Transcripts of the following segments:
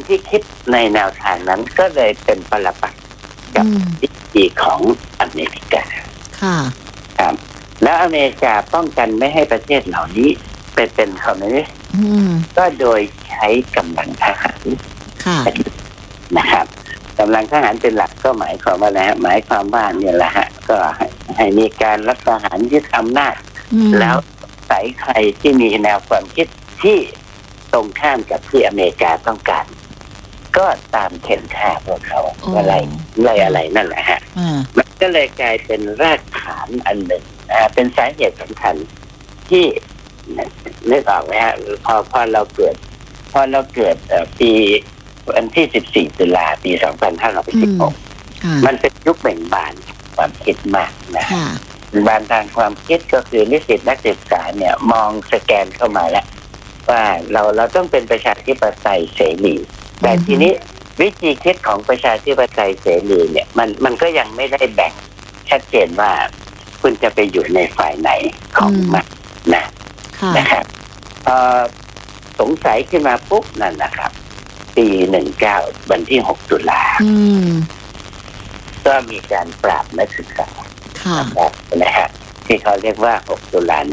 ที่คิดในแนวทางนั้นก็เลยเป็นปรปักษ์กับวิธีของอเมริกาค่ะครับแล้วอเมริกาป้องกันไม่ให้ประเทศเหล่านี้เป็นคอมมิวนิสต์ก็โดยใช้กำลังทหารนะครับกำลังทหารเป็นหลักก็หมายความว่าอะไรฮะหมายความว่าเนี่ยแหละฮะก็ให้มีการรัฐประหารยึดอำนาจแล้วใส่ใครที่มีแนวความคิดที่ตรงข้ามกับที่อเมริกาต้องการก็ตามเข็นฆ่าพวกเขาอะไรนั่นแหละฮะมันก็เลยกลายเป็นรากฐานอันหนึ่งเป็นสาเหตุสำคัญที่นึกออกไหมฮะพอเราเกิดปีวันที่14 ตุลาปี 2516มันเป็นยุคเบ่งบานความคิดมากนะบานทางความคิดก็คือนิสิตนักศึกษาเนี่ยมองสแกนเข้ามาแล้วว่าเราต้องเป็นประชาธิปไตยเสรีแต่ทีนี้วิธีคิดของประชาธิปไตยเสรีเนี่ยมันก็ยังไม่ได้แบ่งชัดเจนว่าคุณจะไปอยู่ในฝ่ายไหนของมันนะครับสงสัยขึ้นมาปุ๊บนั่นนะครับปี19วันที่6 ตุลาก็มีการปราบนักศึกษานะฮะที่เขาเรียกว่า6 ตุลา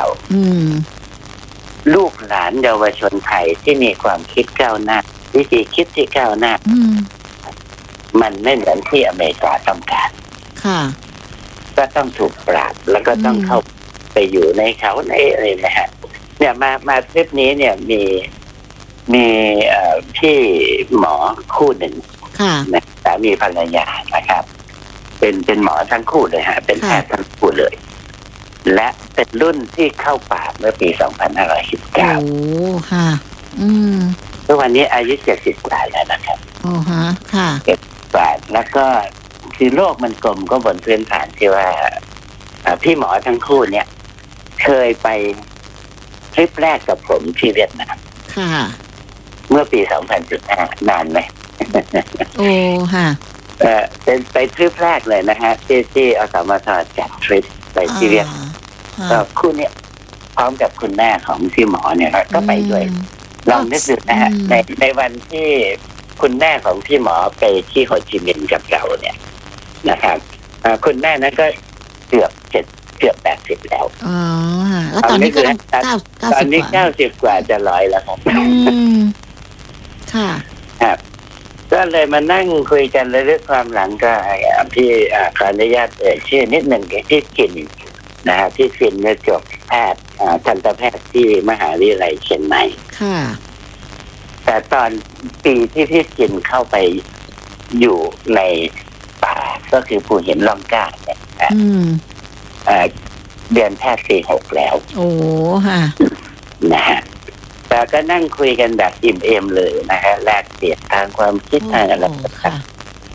19ลูกหลานเยาวชนไทยที่มีความคิดก้าวหน้าวิธีคิดที่ก้าวหน้ามันไม่เหมือนที่อเมริกาต้องการก็ต้องถูกปราบแล้วก็ต้องเข้าไปอยู่ในเขาในอะไรนะฮะเนี่ยมาทริปนี้เนี่ยมีพี่หมอคู่หนึ่งนะสามีภรรยานะครับเป็นหมอทั้งคู่เลยฮะเป็นแพทย์ทั้งคู่เลยและเป็นรุ่นที่เข้าป่าเมื่อปี 2519โอ้ค่ะทุกวันนี้อายุ70 กว่าแล้วนะครับโอ้ฮะค่ะ 70 กว่าแล้วก็คือโลกมันกลมก็บนพื้นฐานที่ว่าพี่หมอทั้งคู่เนี่ยเคยไปทริปแรกกับผมที่เวียดนามค่ะเมื่อปี 2015นานไหมโอ้ค่ะเป็นไปทริปแรกเลยนะฮะที่อสมทจัดทริปไปที่เวียดนามก็คู่นี้พร้อมกับคุณแม่ของพี่หมอเนี่ยก็ไปด้วยลองนึกดูนะฮะในวันที่คุณแม่ของพี่หมอไปที่โฮจิมินห์กับเราเนี่ยนะครับคุณแม่นั้นก็เกือบ80แล้วอ๋อแล้วตอนนี้ก็ตอนนี้90 กว่าจะ100แล้วครับค่ะครับก็เลยมานั่งคุยกันเรื่องความหลังก็พี่ขออนุญาตชื่อนิดหนึ่งที่กินนะฮะที่ฟินเนี่ยจบแพทย์ทันตแพทย์ที่มหาวิทยาลัยเชียงใหม่ค่ะแต่ตอนปีที่พี่กินเข้าไปอยู่ในป่าก็คือภูหินร่องกล้าเนี่ยเดือนแพทย์ปี 6แล้วโอ้ค่ะนะฮะแต่ก็นั่งคุยกันแบบอิ่มเอมเลยนะฮะแลกเปลี่ยนทางความคิดทางอะไรต่าง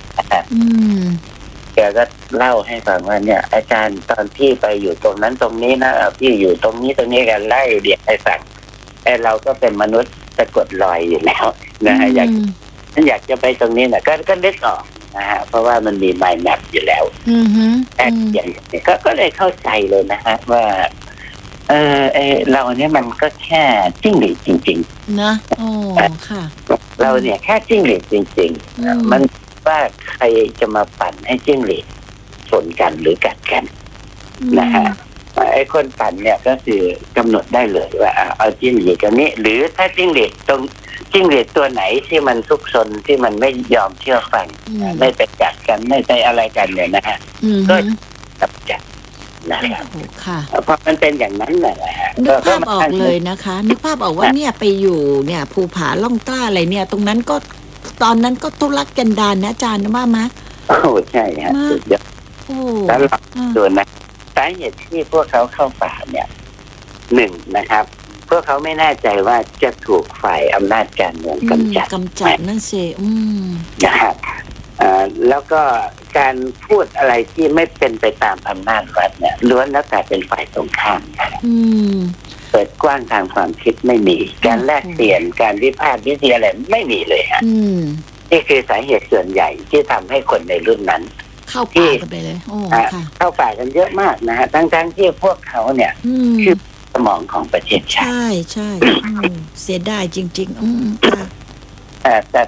ๆแกก็เล่าให้ฟังว่าเนี่ยอาจารย์ตอนพี่ไปอยู่ตรงนั้นตรงนี้นะพี่อยู่ตรงนี้กันไล่เรียกให้ฟังเราก็เป็นมนุษย์สะกดรอยอยู่แล้วนะฮะอยากจะไปตรงนี้นะก็นึกออกนะฮะเพราะว่ามันมีไมล์แมปอยู่แล้วอย่างนี้ก็เลยเข้าใจเลยนะฮะว่าเราเนี่ยมันก็แค่จิ้งหรีดจริงๆนะโอ้ค่ะเราเนี่ยแค่จิ้งหรีดจริงๆมันว่าใครจะมาปั่นให้จิ้งหรีดชนกันหรือกัดกันนะฮะไอ้คนปั่นเนี่ยก็คือกำหนดได้เลยว่าเอาจิ้งหรีดตัวนี้หรือถ้าจิ้งหรีดตัวไหนที่มันทุกซนที่มันไม่ยอมเชื่อฟังไม่ไปจัดกันไม่ไปอะไรกันเนี่ยนะฮะก็จับจัดนะครับเพราะมันเป็นอย่างนั้นแหละนึกภาพออกเลยนะคะนึกภาพออกว่าเนี่ยไปอยู่เนี่ยภูผาล่องกล้าอะไรเนี่ยตรงนั้นก็ตอนนั้นก็ทุรกันดารนะอาจารย์ว่ามั้ยโอ้ใช่ฮะโอ้แล้วดูนะสาเหตุที่พวกเขาเข้าป่าเนี่ย1นะครับพวกเขาไม่แน่ใจว่าจะถูกฝ่ายอำนาจการเมืองกำจัดนั่นสินะครับแล้วก็การพูดอะไรที่ไม่เป็นไปตามอำนาจรัฐเนี่ยล้วนแล้วแต่เป็นฝ่ายตรงข้ามเปิดกว้างทางความคิดไม่มีการแลกเปลี่ยนการวิพากษ์วิจารณ์อะไรไม่มีเลยฮะนี่คือสาเหตุส่วนใหญ่ที่ทำให้คนในรุ่นนั้นเข้าป่ากันไปเลยเข้าป่ากันเยอะมากนะฮะทั้งที่พวกเขาเนี่ยคือสมองของประเทศชาติใช่เสียดายจริงๆแต่